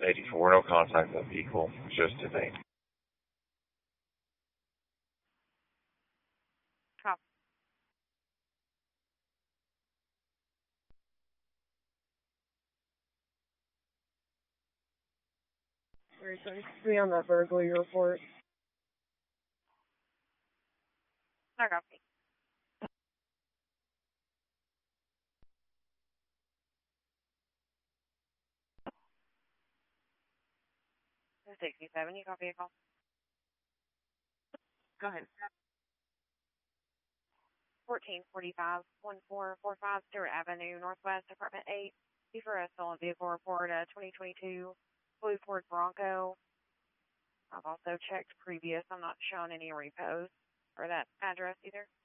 84. No contact with vehicle, just today. Copy. Alright, so be on that burglary report. No copy. 67, you copy a call? Go ahead. 1445 1445 Stewart Avenue, Northwest, Apartment 8. B for a stolen vehicle report, 2022 blue Ford Bronco. I've also checked previous. I'm not showing any repos for that address either.